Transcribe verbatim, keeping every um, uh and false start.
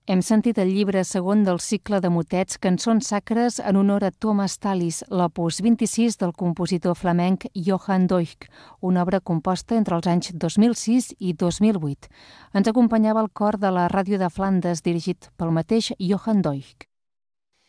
Hem sentit el llibre segon del cicle de motets Cançons sacres en honor a Thomas Tallis, l'opus vint-i-sis del compositor flamenc Johan Doig, una obra composta entre els anys dos mil sis i dos mil vuit. Ens acompanyava el cor de la Ràdio de Flandes dirigit pel mateix Johan Doig.